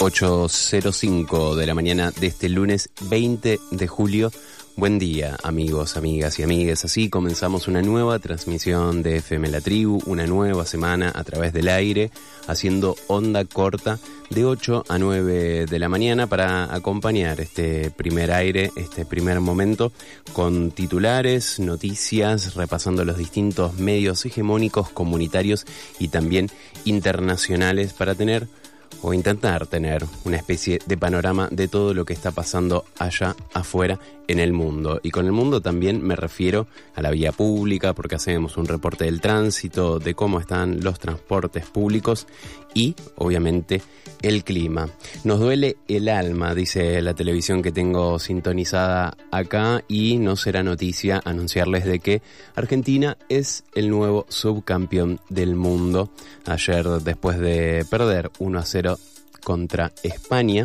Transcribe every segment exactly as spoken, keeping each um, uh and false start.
ocho cero cinco de la mañana de este lunes veinte de julio. Buen día, amigos, amigas y amigues. Así comenzamos una nueva transmisión de F M La Tribu, una nueva semana a través del aire, haciendo onda corta de ocho a nueve de la mañana para acompañar este primer aire, este primer momento, con titulares, noticias, repasando los distintos medios hegemónicos, comunitarios y también internacionales para tener o intentar tener una especie de panorama de todo lo que está pasando allá afuera en el mundo. Y con el mundo también me refiero a la vía pública, porque hacemos un reporte del tránsito, de cómo están los transportes públicos y, obviamente, el clima. Nos duele el alma, dice la televisión que tengo sintonizada acá, y no será noticia anunciarles de que Argentina es el nuevo subcampeón del mundo. Ayer, después de perder uno a cero contra España,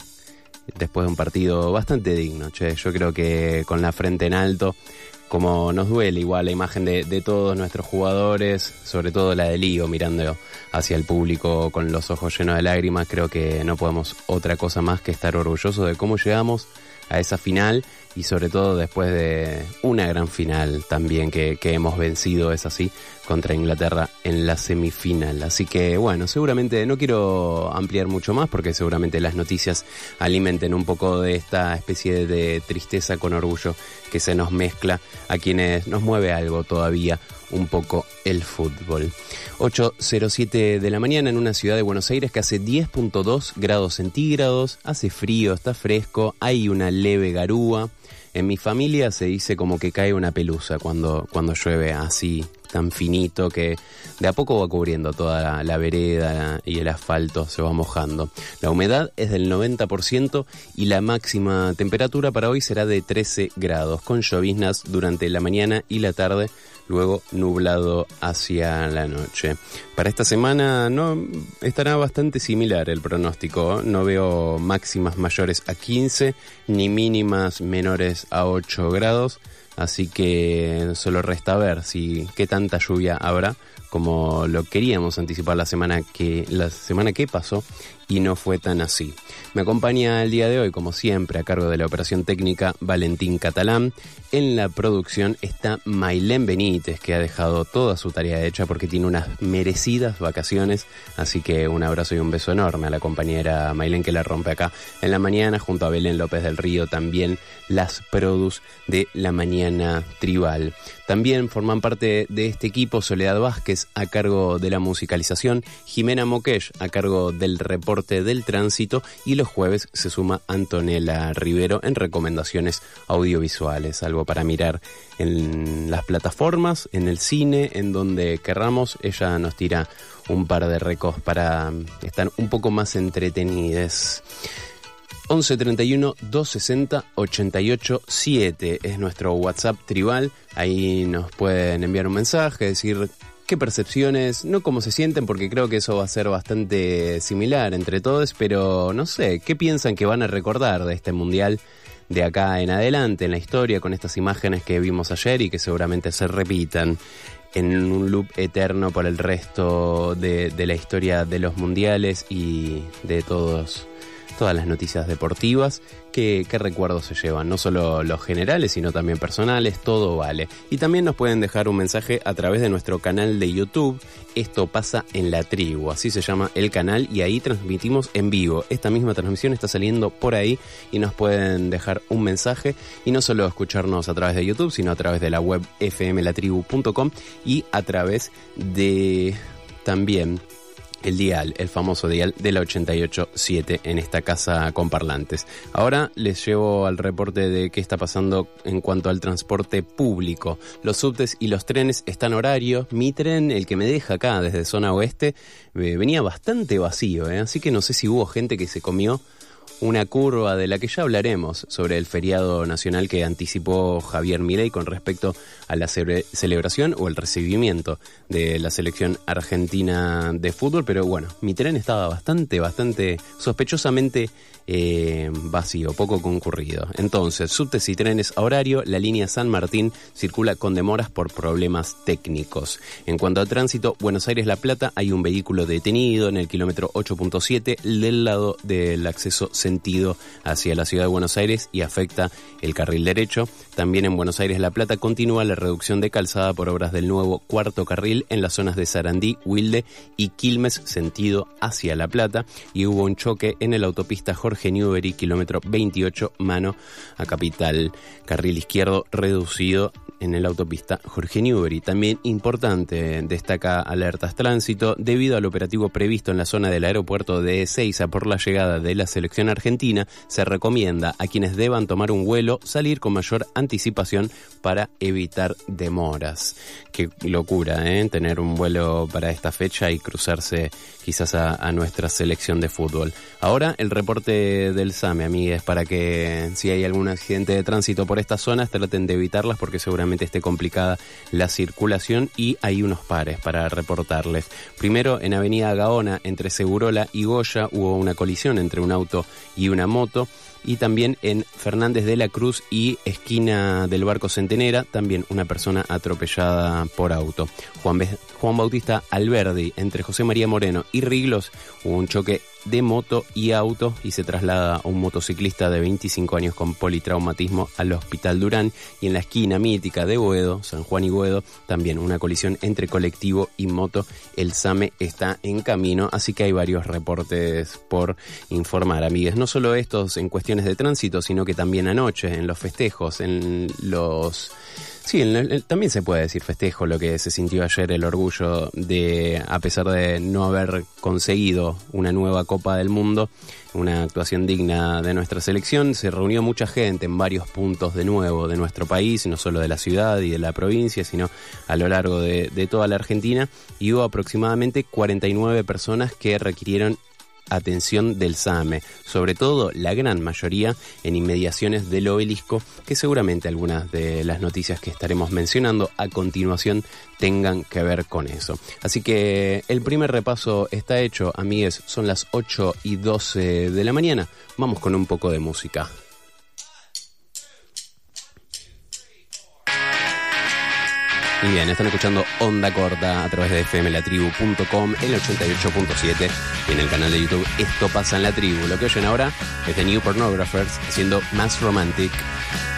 después de un partido bastante digno, che, yo creo que con la frente en alto, como nos duele igual la imagen de, de todos nuestros jugadores, sobre todo la de Lío mirando hacia el público con los ojos llenos de lágrimas, creo que no podemos otra cosa más que estar orgullosos de cómo llegamos a esa final y sobre todo después de una gran final también que, que hemos vencido, es así, contra Inglaterra en la semifinal. Así que bueno, seguramente no quiero ampliar mucho más porque seguramente las noticias alimenten un poco de esta especie de tristeza con orgullo que se nos mezcla a quienes nos mueve algo todavía un poco el fútbol. ocho cero siete de la mañana en una ciudad de Buenos Aires que hace diez punto dos grados centígrados, hace frío, está fresco, hay una leve garúa. En mi familia se dice como que cae una pelusa cuando, cuando llueve así, tan finito que de a poco va cubriendo toda la, la vereda y el asfalto, se va mojando. La humedad es del noventa por ciento y la máxima temperatura para hoy será de trece grados, con lloviznas durante la mañana y la tarde, luego nublado hacia la noche. Para esta semana no estará bastante similar el pronóstico. No veo máximas mayores a quince ni mínimas menores a ocho grados. Así que solo resta ver si qué tanta lluvia habrá, como lo queríamos anticipar la semana que la semana que pasó y no fue tan así. Me acompaña el día de hoy, como siempre, a cargo de la operación técnica Valentín Catalán. En la producción está Mailén Benítez, que ha dejado toda su tarea hecha porque tiene unas merecidas vacaciones. Así que un abrazo y un beso enorme a la compañera Mailén, que la rompe acá en la mañana, junto a Belén López del Río, también las produs de La Mañana Tribal. También forman parte de este equipo Soledad Vázquez a cargo de la musicalización, Jimena Moquesh a cargo del reporte del tránsito y los jueves se suma Antonella Rivero en recomendaciones audiovisuales, algo para mirar en las plataformas, en el cine, en donde querramos. Ella nos tira un par de recos para estar un poco más entretenidas. once treinta y uno, doscientos sesenta, ochenta y ocho siete es nuestro WhatsApp tribal. Ahí nos pueden enviar un mensaje, decir qué percepciones, no cómo se sienten, porque creo que eso va a ser bastante similar entre todos, pero no sé, qué piensan que van a recordar de este mundial de acá en adelante en la historia, con estas imágenes que vimos ayer y que seguramente se repitan en un loop eterno por el resto de, de la historia de los mundiales y de todos todas las noticias deportivas. ¿Qué, qué recuerdos se llevan? No solo los generales, sino también personales, todo vale. Y también nos pueden dejar un mensaje a través de nuestro canal de YouTube. Esto pasa en la tribu, así se llama el canal, y ahí transmitimos en vivo. Esta misma transmisión está saliendo por ahí y nos pueden dejar un mensaje, y no solo escucharnos a través de YouTube, sino a través de la web f m la tribu punto com y a través de también el dial, el famoso dial de la ochenta y ocho siete en esta casa con parlantes. Ahora les llevo al reporte de qué está pasando en cuanto al transporte público. Los subtes y los trenes están horarios. Mi tren, el que me deja acá desde zona oeste, eh, venía bastante vacío, ¿eh? Así que no sé si hubo gente que se comió una curva de la que ya hablaremos sobre el feriado nacional que anticipó Javier Milei con respecto a la ce- celebración o el recibimiento de la selección argentina de fútbol, pero bueno, mi tren estaba bastante, bastante sospechosamente eh, vacío, poco concurrido. Entonces, subtes y trenes a horario, la línea San Martín circula con demoras por problemas técnicos. En cuanto a tránsito, Buenos Aires-La Plata, hay un vehículo detenido en el kilómetro ocho punto siete del lado del acceso sentido hacia la ciudad de Buenos Aires y afecta el carril derecho. También en Buenos Aires-La Plata continúa la reducción de calzada por obras del nuevo cuarto carril en las zonas de Sarandí, Wilde y Quilmes, sentido hacia La Plata, y hubo un choque en el autopista Jorge Newbery, kilómetro veintiocho, mano a Capital, carril izquierdo reducido en el autopista Jorge Newbery. También importante, destaca alertas tránsito debido al operativo previsto en la zona del aeropuerto de Ezeiza por la llegada de la selección argentina. Se recomienda a quienes deban tomar un vuelo salir con mayor anticipación para evitar demoras. Qué locura, ¿eh? Tener un vuelo para esta fecha y cruzarse quizás a, a nuestra selección de fútbol. Ahora el reporte del SAME, amigues, para que si hay algún accidente de tránsito por estas zonas traten de evitarlas porque seguramente esté complicada la circulación y hay unos pares para reportarles. Primero, en Avenida Gaona, entre Segurola y Goya, hubo una colisión entre un auto y una moto. Y también en Fernández de la Cruz y esquina del Barco Centenera, también una persona atropellada por auto. Juan, Be- Juan Bautista Alberdi, entre José María Moreno y Riglos, hubo un choque de moto y auto y se traslada a un motociclista de veinticinco años con politraumatismo al Hospital Durán. Y en la esquina mítica de Boedo, San Juan y Boedo, también una colisión entre colectivo y moto. El SAME está en camino, así que hay varios reportes por informar, amigues. No solo estos en cuestiones de tránsito, sino que también anoche, en los festejos, en los... Sí, en el, también se puede decir festejo lo que se sintió ayer, el orgullo de, a pesar de no haber conseguido una nueva Copa del Mundo, una actuación digna de nuestra selección. Se reunió mucha gente en varios puntos de nuevo de nuestro país, no solo de la ciudad y de la provincia, sino a lo largo de, de toda la Argentina, y hubo aproximadamente cuarenta y nueve personas que requirieron atención del SAME, sobre todo la gran mayoría en inmediaciones del obelisco, que seguramente algunas de las noticias que estaremos mencionando a continuación tengan que ver con eso. Así que el primer repaso está hecho, amigues, son las ocho y doce de la mañana, vamos con un poco de música. Y bien, están escuchando Onda Corta a través de f m la tribu punto com, el ochenta y ocho punto siete, y en el canal de YouTube Esto Pasa en la Tribu. Lo que oyen ahora es The New Pornographers haciendo Mass Romantic.